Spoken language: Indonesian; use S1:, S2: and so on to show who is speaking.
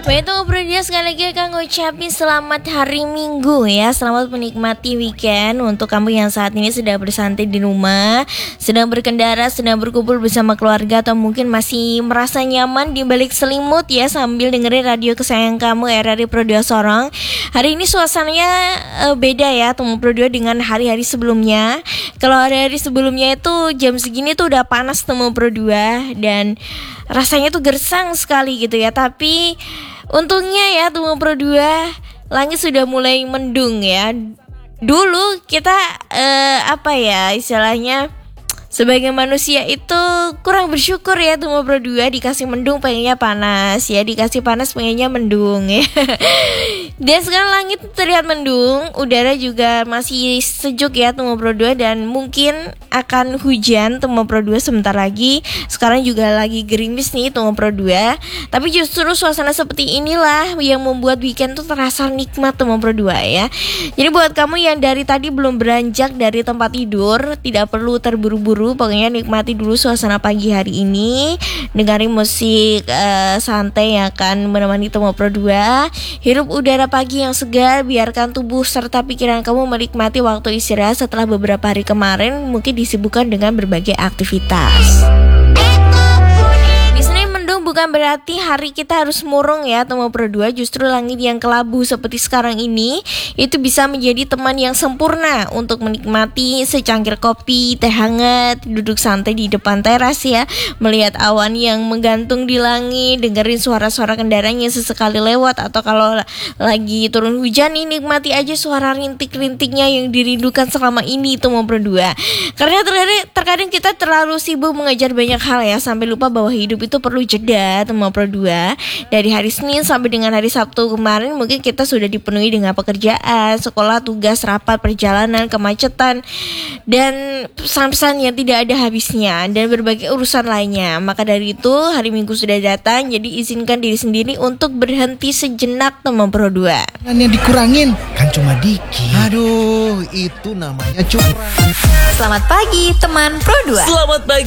S1: Baik, itu Bro dia sekali lagi akan ngucapin selamat hari Minggu ya. Selamat menikmati weekend untuk kamu yang saat ini sedang bersantai di rumah, sedang berkendara, sedang berkumpul bersama keluarga, atau mungkin masih merasa nyaman di balik selimut ya sambil dengerin radio kesayangan kamu RRI Pro 2 Sorong. Hari ini suasananya beda ya teman Pro 2 dengan hari-hari sebelumnya. Kalau hari-hari sebelumnya itu jam segini tuh udah panas teman Pro 2 dan rasanya tuh gersang sekali gitu ya. Tapi untungnya ya teman Pro 2, langit sudah mulai mendung ya. Dulu kita istilahnya sebagai manusia itu kurang bersyukur ya teman Pro 2, dikasih mendung pengennya panas ya, dikasih panas pengennya mendung ya. Dan sekarang langit terlihat mendung, udara juga masih sejuk ya teman Pro 2, dan mungkin akan hujan teman Pro 2 sebentar lagi. Sekarang juga lagi gerimis nih teman Pro 2. Tapi justru suasana seperti inilah yang membuat weekend tuh terasa nikmat teman Pro 2 ya. Jadi buat kamu yang dari tadi belum beranjak dari tempat tidur, tidak perlu terburu-buru. Pokoknya nikmati dulu suasana pagi hari ini, dengerin musik santai yang akan menemani teman Pro 2. Hirup udara pagi yang segar, biarkan tubuh serta pikiran kamu menikmati waktu istirahat setelah beberapa hari kemarin mungkin disibukkan dengan berbagai aktivitas. Bukan berarti hari kita harus murung ya teman Pro 2. Justru langit yang kelabu seperti sekarang ini itu bisa menjadi teman yang sempurna untuk menikmati secangkir kopi, teh hangat, duduk santai di depan teras ya, melihat awan yang menggantung di langit, dengerin suara-suara kendaraan yang sesekali lewat, atau kalau lagi turun hujan nih nikmati aja suara rintik-rintiknya yang dirindukan selama ini teman Pro 2. Karena terkadang kita terlalu sibuk mengejar banyak hal ya, sampai lupa bahwa hidup itu perlu jeda teman Pro 2. Dari hari Senin sampai dengan hari Sabtu kemarin mungkin kita sudah dipenuhi dengan pekerjaan, sekolah, tugas, rapat, perjalanan, kemacetan, dan pesan-pesan yang tidak ada habisnya, dan berbagai urusan lainnya. Maka dari itu hari Minggu sudah datang, jadi izinkan diri sendiri untuk berhenti sejenak teman Pro 2.
S2: Yang dikurangin kan cuma dikit. Aduh, itu namanya curang.
S3: Selamat pagi teman Pro 2.
S4: Selamat pagi